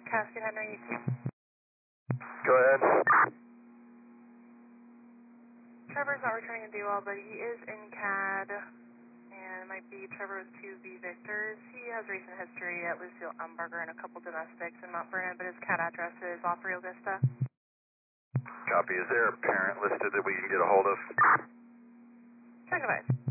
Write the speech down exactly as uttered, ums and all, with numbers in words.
Cascade Henry E Q. Go ahead. Trevor's not returning a D W A L, but he is in C A D, and it might be Trevor with two V Victors. He has recent history at Lucille Umberger and a couple domestics in Mount Vernon, but his C A D address is off Rio Vista. Copy. Is there a parent listed that we can get a hold of? Check advice.